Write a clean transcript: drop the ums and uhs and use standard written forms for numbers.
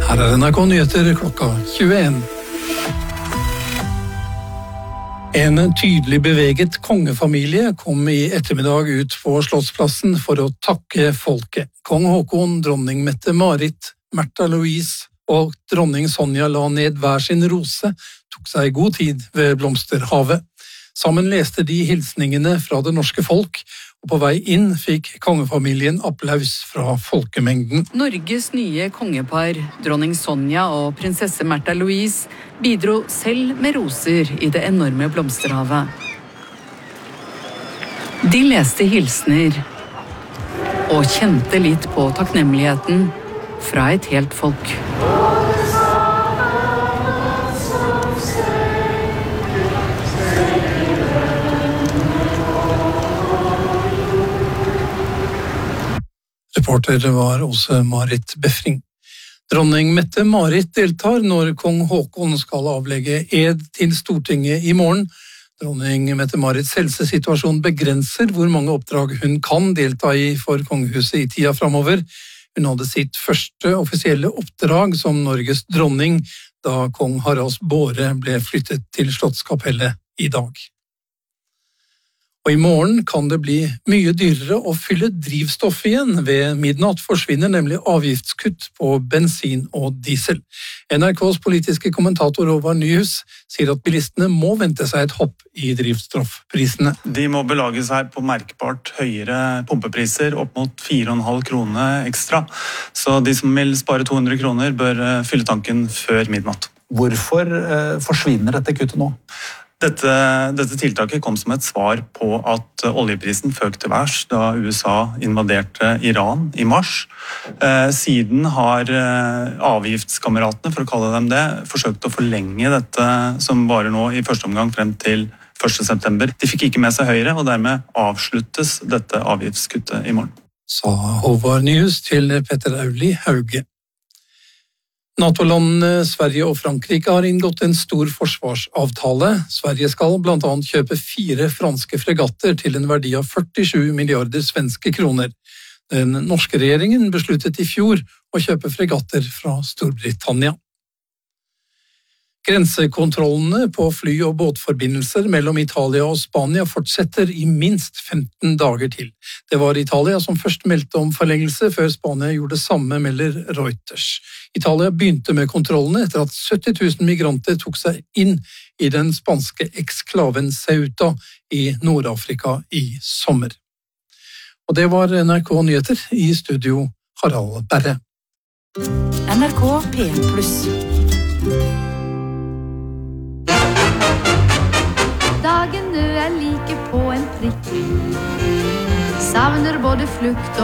Her NRK Nyheter klokka 21. En tydelig beveget kongefamilie kom i ettermiddag ut på Slottsplassen for å takke folket. Kong Haakon, dronning Mette-Marit, Märtha Louise og dronning Sonja la ned hver sin rose, tok seg god tid ved blomsterhavet. Sammen leste de hilsningene fra det norske folk, og på vei inn fikk kongefamilien applaus fra folkemengden. Norges nye kongepar, dronning Sonja og prinsesse Märtha Louise, bidro selv med roser i det enorme blomsterhavet. De leste hilsner og kjente litt på takknemligheten fra et helt folk. Reporter var også Marit Befring. Dronning Mette-Marit deltar når kong Haakon skal avlegge ed til Stortinget i morgen. Dronning Mette-Marits helsesituasjon begrenser hvor mange oppdrag hun kan delta i for kongehuset i tida fremover. Hun hadde sitt første offisielle oppdrag som Norges dronning da kong Haralds båre ble flyttet til Slottskapellet i dag. Og i morgen kan det bli mye dyrere å fylle drivstoff igjen. Ved midnatt forsvinner nemlig avgiftskutt på bensin og diesel. NRKs politiske kommentator Håvard Nyhus sier at bilistene må vente seg et hopp i drivstoffprisene. De må belage seg på merkbart høyere pumpepriser, opp mot 4,5 kroner ekstra. Så de som vil spare 200 kroner bør fylle tanken før midnatt. Hvorfor forsvinner dette kuttet nå? Dette tiltaket kom som et svar på at oljeprisen føk til værs da USA invaderte Iran i mars. Siden har avgiftskameratene, for å kalle dem det, forsøkt å forlenge dette som varer nå i første omgang frem til 1. september. De fikk ikke med seg Høyre, og dermed avsluttes dette avgiftskuttet i morgen. Sa Håvard Nyhus til Petter Auli Hauge. NATO-landene Sverige og Frankrike har inngått en stor forsvarsavtale. Sverige skal blant annet kjøpe 4 franske fregatter til en verdi av 47 milliarder svenske kroner. Den norske regjeringen besluttet i fjor å kjøpe fregatter fra Storbritannia. Grensekontrollene på fly- og båtforbindelser mellom Italia og Spania fortsetter i minst 15 dager til. Det var Italia som først meldte om forlengelse, før Spania gjorde det samme, melder Reuters. Italia begynte med kontrollene etter at 70 000 migranter tok seg inn i den spanske eksklaven Ceuta i Nord-Afrika i sommer. Og det var NRK Nyheter, i studio Harald Berre. NRK P1+. Dagen nu er like på en prikk. Savner både flukt